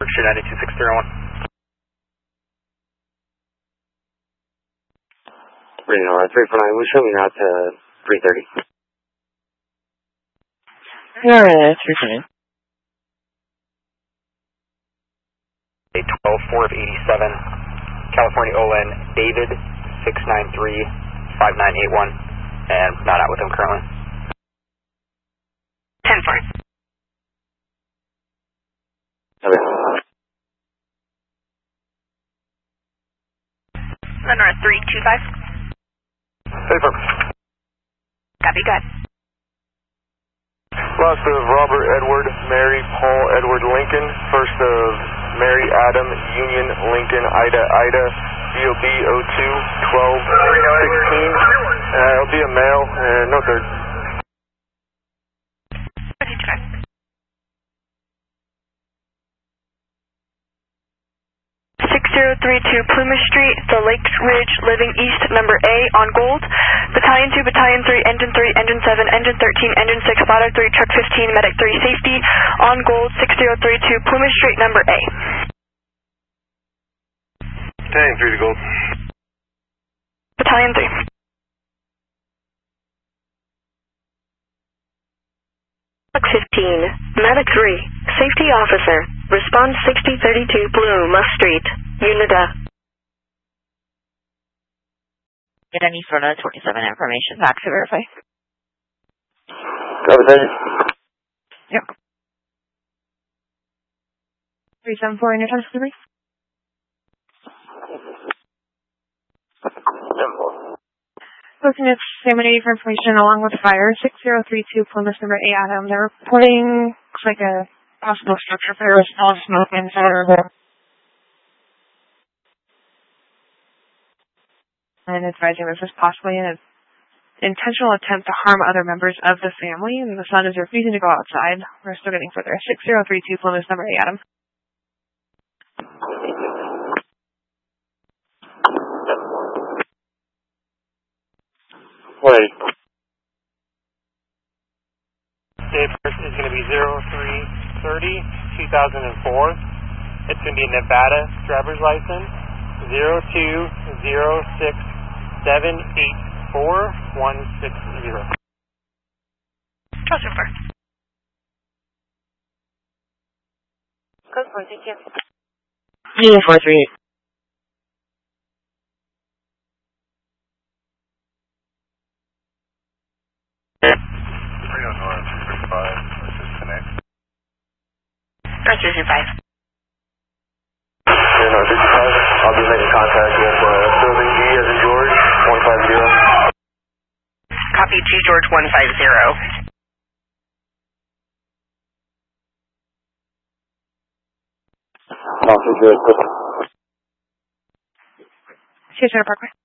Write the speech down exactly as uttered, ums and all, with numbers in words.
Berkshire ninety-two six zero one. Reno, uh, three four nine, we'll show me now to three thirty. Alright, three four nine. twelve four of eighty-seven, California O N, David, six nine three five nine eight one, and not out with him currently. ten four. Okay. Lenora three two five. Paper. Copy, good. Last of Robert Edward, Mary Paul Edward Lincoln. First of Mary Adam Union Lincoln Ida Ida, B O B zero two twelve sixteen. Uh, it'll be a male, and no third. six zero three two Plymouth Street, the Lake Ridge Living East, number A, on Gold. Battalion two, Battalion three, Engine three, Engine seven, Engine thirteen, Engine six, Spotter three, Truck fifteen, Medic three, Safety, on Gold, six zero three two Plymouth Street, number A. Battalion three to Gold. Battalion three. Truck fifteen, Medic three, Safety Officer, Response sixty thirty-two Blue Muff Street, Unida. Get any sort of twenty-seven information back to verify. Cover that. Yep. three seven four in your touch, please. Looking at disseminating for information along with fire, six zero three two Plymouth number A Adam. They're reporting, looks like a possible structure fire with small smoke inside there. And advising this is possibly an intentional attempt to harm other members of the family, and the son is refusing to go outside. We're still getting further. six zero three two Plymouth number A Adam. Wait. Date first is going to be zero three thirty two thousand four. It's going to be a Nevada driver's license zero two zero six seven eight four one six zero. Trust over. Code four, thank you. Yeah, four three eight. Restoration five. Reno fifty-five, I'll be making contact with uh, building G as in George, one five zero. Copy G George one five zero. Officer, good. Center Parkway.